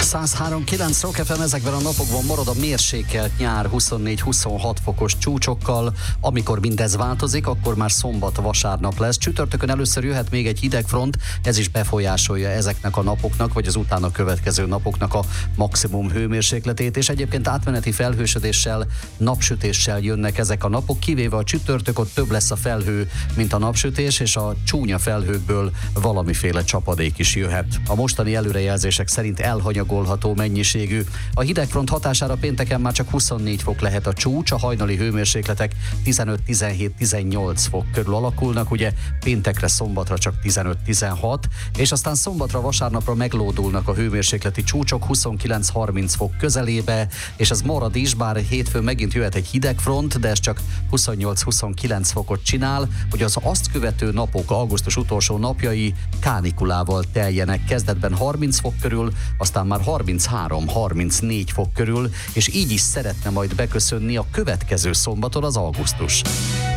103.9 Rock FM, ezekben a napokban marad a mérsékelt nyár 24-26 fokos csúcsokkal. Amikor mindez változik, akkor már szombat-vasárnap lesz. Csütörtökön először jöhet még egy hidegfront, ez is befolyásolja ezeknek a napoknak, vagy az utána következő napoknak a maximum hőmérsékletét, és egyébként átmeneti felhősödéssel, napsütéssel jönnek ezek a napok, kivéve a csütörtök, ott több lesz a felhő, mint a napsütés, és a csúnya felhőkből valamiféle csapadék is jöhet. A mostani előrejelzések szerint elhanyagolható mennyiségű. A hidegfront hatására pénteken már csak 24 fok lehet a csúcs, a hajnali hőmérsékletek 15-17-18 fok körül alakulnak, ugye péntekre, szombatra csak 15-16, és aztán szombatra, vasárnapra meglódulnak a hőmérsékleti csúcsok 29-30 fok közelébe, és ez marad is, bár hétfőn megint jöhet egy hidegfront, de ez csak 28-29 fokot csinál, hogy az azt követő napok, augusztus utolsó napjai kánikulával teljenek, kezdetben 30 fok körül, aztán már 33-34 fok körül, és így is szeretne majd beköszönni a következő szombaton az augusztus.